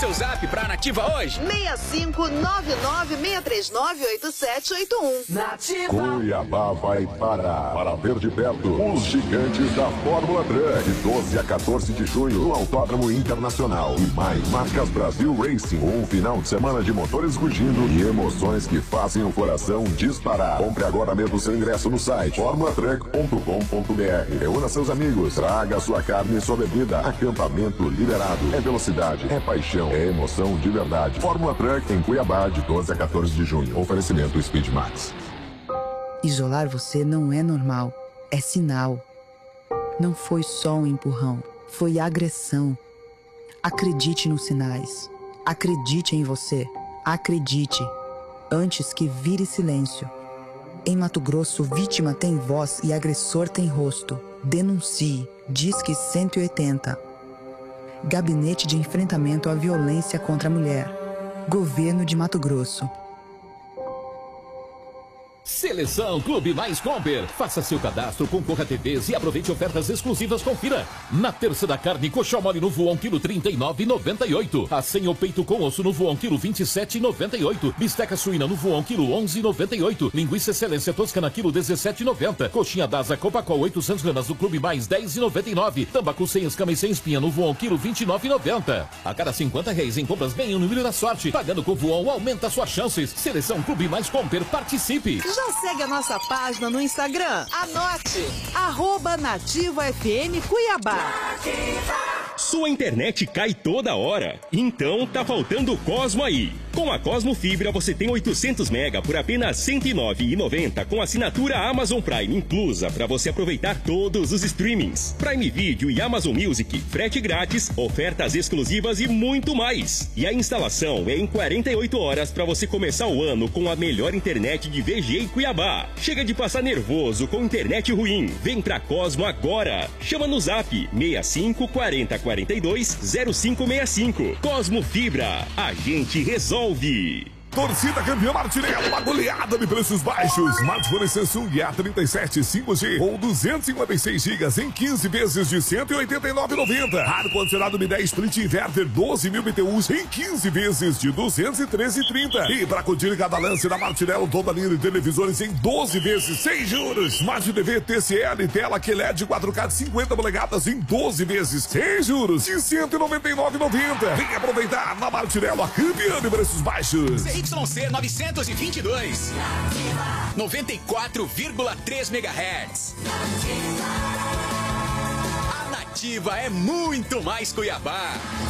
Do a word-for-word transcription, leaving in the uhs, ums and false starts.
seu zap pra Nativa hoje. seis cinco nove nove seis três nove oito sete oito um. Nativa. Cuiabá vai parar para ver de perto os gigantes da Fórmula Truck. De doze a quatorze de junho no Autódromo Internacional. E mais Marcas Brasil Racing. Um final de semana de motores rugindo e emoções que fazem o coração disparar. Compre agora mesmo seu ingresso no site formula truck ponto com ponto br. Reúna seus amigos, traga sua carne e sua bebida. Acampamento liberado. É velocidade, é paixão, é emoção de verdade. Fórmula Truck em Cuiabá de doze a quatorze de junho. Oferecimento Speed Max. Isolar você não é normal, é sinal. Não foi só um empurrão, foi agressão. Acredite nos sinais. Acredite em você. Acredite. Antes que vire silêncio. Em Mato Grosso, vítima tem voz e agressor tem rosto. Denuncie. Disque cento e oitenta. Gabinete de Enfrentamento à Violência contra a Mulher. Governo de Mato Grosso. Seleção Clube Mais Comper. Faça seu cadastro, concorra a T Vs e aproveite ofertas exclusivas. Confira. Na terça da carne, coxão mole no voão, quilo trinta e nove e noventa e oito. Assenha ou peito com osso no voão, quilo vinte e sete e noventa e oito. Bisteca suína no voão, quilo onze e noventa e oito. Linguiça excelência toscana, quilo dezessete e noventa. Coxinha d'asa Copacol, oitocentos gramas do Clube Mais, dez e noventa e nove. Tambacu sem escama e sem espinha no voão, quilo vinte e nove e noventa. A cada cinquenta reais em compras, ganha um número da sorte. Pagando com voão, aumenta suas chances. Seleção Clube Mais Comper, participe. Já segue a nossa página no Instagram? Anote, arroba Nativa F M Cuiabá. Sua internet cai toda hora? Então tá faltando o Cosmo aí. Com a Cosmo Fibra você tem oitocentos mega por apenas cento e nove reais e noventa centavos com assinatura Amazon Prime inclusa para você aproveitar todos os streamings. Prime Video e Amazon Music, frete grátis, ofertas exclusivas e muito mais. E a instalação é em quarenta e oito horas para você começar o ano com a melhor internet de V G e Cuiabá. Chega de passar nervoso com internet ruim. Vem pra Cosmo agora. Chama no zap seis cinco quarenta quarenta e dois zero cinco seis cinco. Cosmo Fibra. A gente resolve. Torcida campeã Martinello, uma goleada de preços baixos. Smartphone Samsung A trinta e sete cinco G ou duzentos e cinquenta e seis gigas em quinze vezes de cento e oitenta e nove reais e noventa centavos. Ar-condicionado Mi dez Split Inverter doze mil B T Us em quinze vezes de duzentos e treze reais e trinta centavos. E para curtir cada lance da Martinello, toda a linha de televisores em doze vezes sem juros. Smart T V T C L, tela Q L E D quatro K de cinquenta polegadas em doze vezes sem juros de cento e noventa e nove reais e noventa centavos. Vem aproveitar na Martinello, a campeã de preços baixos. Y C novecentos e vinte e dois. noventa e quatro vírgula três megahertz. A Nativa é muito mais Cuiabá.